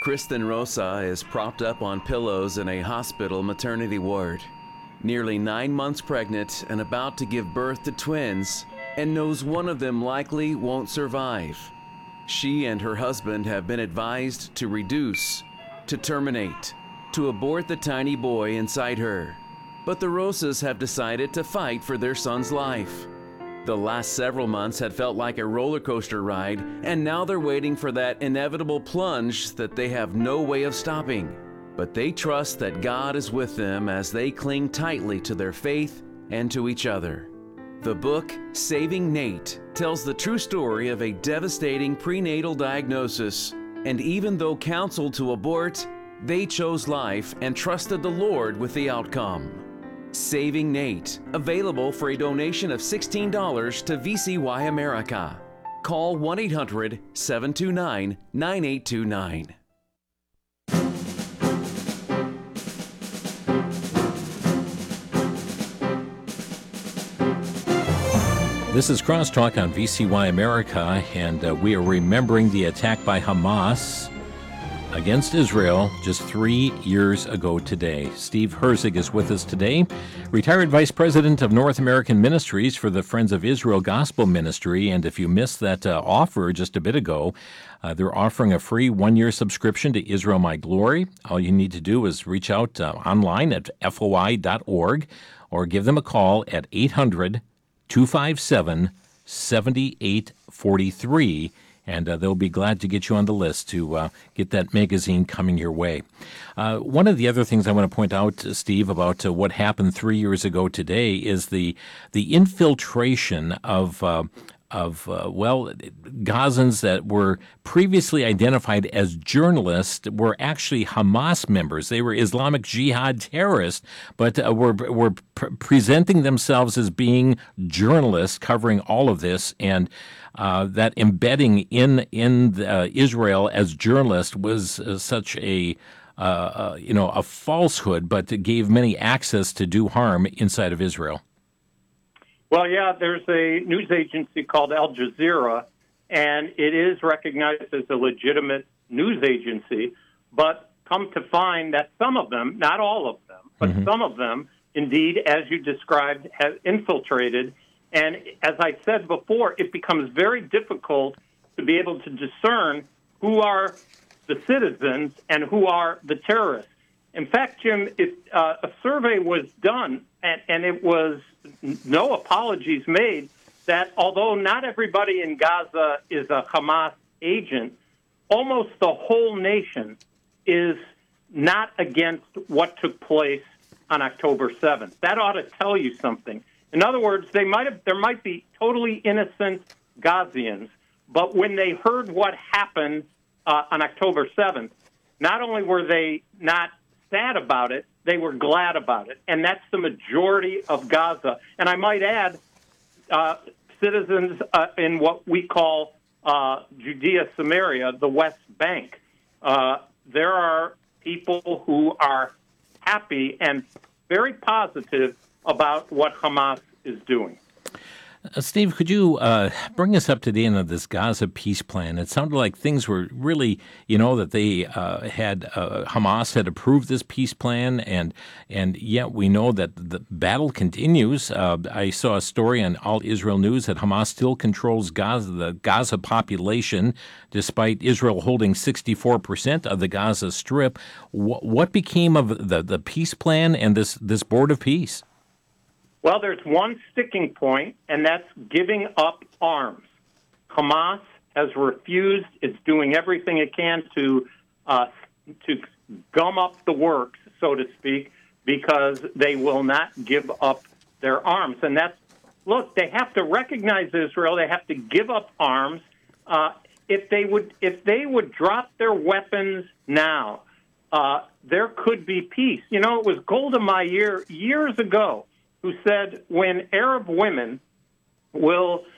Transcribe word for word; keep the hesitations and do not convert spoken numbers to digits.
Kristen Rosa is propped up on pillows in a hospital maternity ward, nearly nine months pregnant and about to give birth to twins, and knows one of them likely won't survive. She and her husband have been advised to reduce, to terminate, to abort the tiny boy inside her. But the Rosas have decided to fight for their son's life. The last several months had felt like a roller coaster ride, and now they're waiting for that inevitable plunge that they have no way of stopping. But they trust that God is with them as they cling tightly to their faith and to each other. The book, Saving Nate, tells the true story of a devastating prenatal diagnosis, and even though counseled to abort, they chose life and trusted the Lord with the outcome. Saving Nate, available for a donation of sixteen dollars to V C Y America. Call one eight hundred, seven two nine, nine eight two nine. This is Crosstalk on V C Y America, and uh, we are remembering the attack by Hamas against Israel just three years ago today. Steve Herzig is with us today, retired Vice President of North American Ministries for the Friends of Israel Gospel Ministry. And if you missed that uh, offer just a bit ago, uh, they're offering a free one-year subscription to Israel My Glory. All you need to do is reach out uh, online at F O I dot org or give them a call at eight hundred, two five seven, seven eight four three. And uh, they'll be glad to get you on the list to uh, get that magazine coming your way. Uh, one of the other things I want to point out, uh, Steve, about uh, what happened three years ago today is the the infiltration of uh, of uh, well, Gazans that were previously identified as journalists were actually Hamas members. They were Islamic Jihad terrorists, but uh, were were pr- presenting themselves as being journalists covering all of this. And Uh, that embedding in in uh, Israel as journalists was uh, such a uh, uh, you know a falsehood, but it gave many access to do harm inside of Israel. Well, yeah, there's a news agency called Al Jazeera, and it is recognized as a legitimate news agency. But come to find that some of them, not all of them, but mm-hmm. some of them, indeed, as you described, have infiltrated. And as I said before, it becomes very difficult to be able to discern who are the citizens and who are the terrorists. In fact, Jim, if, uh, a survey was done, and, and it was no apologies made, that although not everybody in Gaza is a Hamas agent, almost the whole nation is not against what took place on October seventh. That ought to tell you something. In other words, they might have, there might be totally innocent Gazians, but when they heard what happened uh, on October seventh, not only were they not sad about it, they were glad about it. And that's the majority of Gaza. And I might add, uh, citizens uh, in what we call uh, Judea Samaria, the West Bank. Uh, there are people who are happy and very positive about what Hamas is doing. Uh, Steve, could you uh, bring us up to date on this Gaza peace plan? It sounded like things were really, you know, that they uh, had, uh, Hamas had approved this peace plan, and and yet we know that the battle continues. Uh, I saw a story on All Israel News that Hamas still controls Gaza, the Gaza population, despite Israel holding sixty-four percent of the Gaza Strip. W- what became of the, the peace plan and this, this board of peace? Well, there's one sticking point, and that's giving up arms. Hamas has refused. It's doing everything it can to uh, to gum up the works, so to speak, because they will not give up their arms. And that's, look, they have to recognize Israel. They have to give up arms. Uh, if they would, if they would drop their weapons now, uh, there could be peace. You know, it was Golda Meir years ago who said when Arab women will